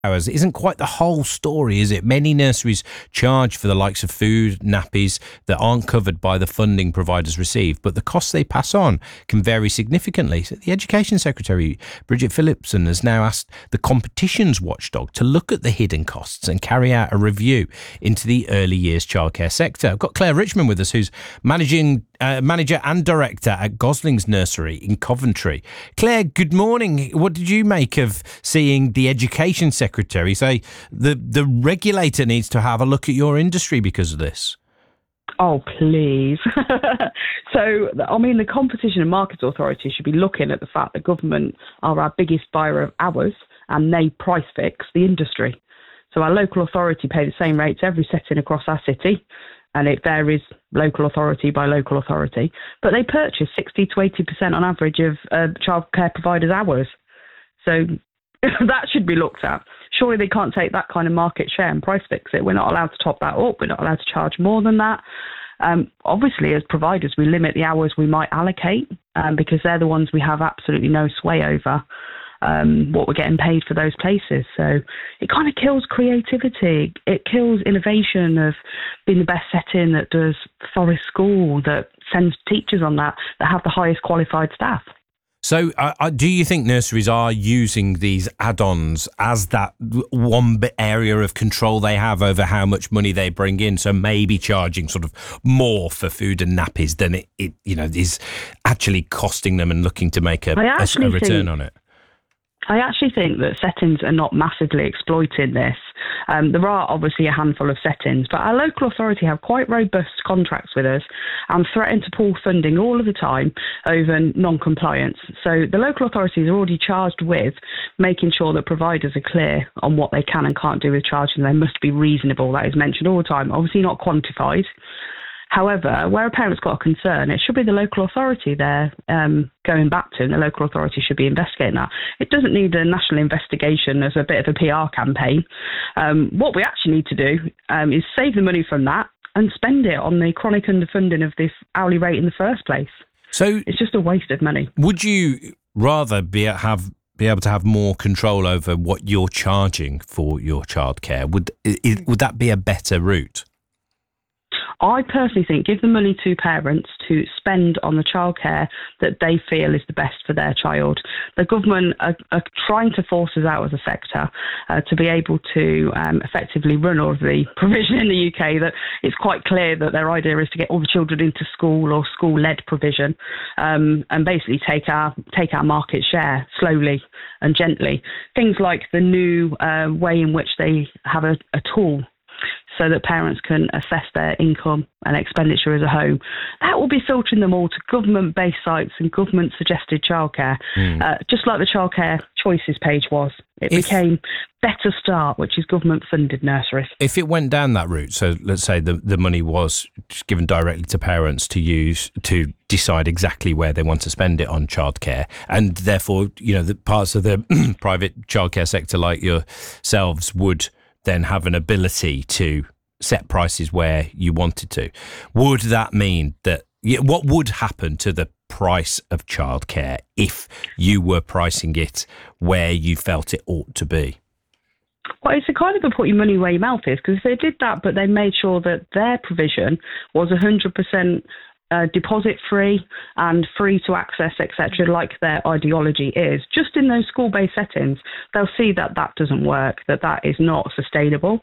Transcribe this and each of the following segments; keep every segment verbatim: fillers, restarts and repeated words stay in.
hours isn't quite the whole story, is it? Many nurseries charge for the likes of food, nappies that aren't covered by the funding providers receive, but the costs they pass on can vary significantly. So the Education Secretary, Bridget Phillipson, has now asked the competitions watchdog to look at the hidden costs and carry out a review into the early years childcare sector. I've got Claire Richmond with us, who's managing uh, manager and director at Gosling's Nursery in Coventry. Claire, good morning. What did you make of seeing the Education Secretary Secretary say the the regulator needs to have a look at your industry because of this? Oh, please. So, I mean, the Competition and Markets Authority should be looking at the fact that government are our biggest buyer of hours and they price fix the industry. So our local authority pay the same rates every setting across our city, and it varies local authority by local authority, but they purchase sixty to eighty percent on average of uh, childcare providers' hours. So that should be looked at. Surely they can't take that kind of market share and price fix it. We're not allowed to top that up. We're not allowed to charge more than that. Um, obviously, as providers, we limit the hours we might allocate um, because they're the ones we have absolutely no sway over um, what we're getting paid for those places. So it kind of kills creativity. It kills innovation of being the best setting that does forest school, that sends teachers on that, that have the highest qualified staff. So uh, do you think nurseries are using these add-ons as that one bit area of control they have over how much money they bring in? So maybe charging sort of more for food and nappies than it, it you know, is actually costing them and looking to make a, a, a return think, on it? I actually think that settings are not massively exploiting this. Um, there are obviously a handful of settings, but our local authority have quite robust contracts with us and threaten to pull funding all of the time over non-compliance. So the local authorities are already charged with making sure that providers are clear on what they can and can't do with charging. They must be reasonable. That is mentioned all the time, obviously not quantified. However, where a parent's got a concern, it should be the local authority they're um, going back to, and the local authority should be investigating that. It doesn't need a national investigation as a bit of a P R campaign. Um, what we actually need to do um, is save the money from that and spend it on the chronic underfunding of this hourly rate in the first place. So it's just a waste of money. Would you rather be have be able to have more control over what you're charging for your childcare? Would is, would that be a better route? I personally think give the money to parents to spend on the childcare that they feel is the best for their child. The government are, are trying to force us out as a sector uh, to be able to um, effectively run all of the provision in the U K. That it's quite clear that their idea is to get all the children into school or school-led provision um, and basically take our take our market share slowly and gently. Things like the new uh, way in which they have a, a tool so that parents can assess their income and expenditure as a home. That will be filtering them all to government-based sites and government-suggested childcare, mm. uh, just like the childcare choices page was. It if, became Better Start, which is government-funded nurseries. If it went down that route, so let's say the, the money was given directly to parents to use to decide exactly where they want to spend it on childcare, and therefore, you know, the parts of the private childcare sector like yourselves would then have an ability to set prices where you wanted to. Would that mean that, what would happen to the price of childcare if you were pricing it where you felt it ought to be? Well, it's a kind of a put your money where your mouth is, because if they did that, but they made sure that their provision was one hundred percent Uh, deposit free and free to access, et cetera, like their ideology is, just in those school-based settings, they'll see that that doesn't work, that that is not sustainable,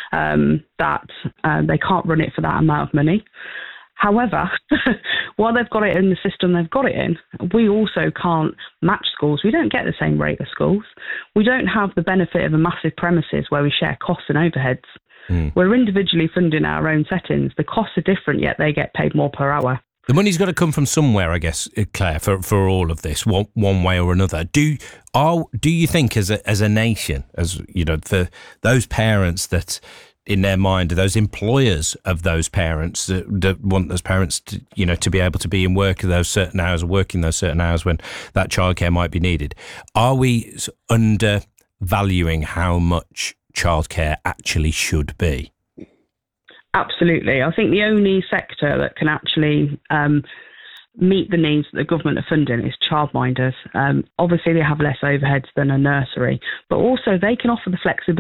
um, that uh, they can't run it for that amount of money. However, while they've got it in the system they've got it in, we also can't match schools. We don't get the same rate as schools. We don't have the benefit of a massive premises where we share costs and overheads. Mm. We're individually funding our own settings. The costs are different, yet they get paid more per hour. The money's got to come from somewhere, I guess, Claire, for, for all of this, one, one way or another. Do are do you think, as a as a nation, as you know, for those parents that, in their mind, are those employers of those parents that, that want those parents to, you know, to be able to be in work those certain hours, or working those certain hours when that childcare might be needed, are we undervaluing how much childcare actually should be? Absolutely. I think the only sector that can actually um, meet the needs that the government are funding is childminders. Um, obviously, they have less overheads than a nursery, but also they can offer the flexibility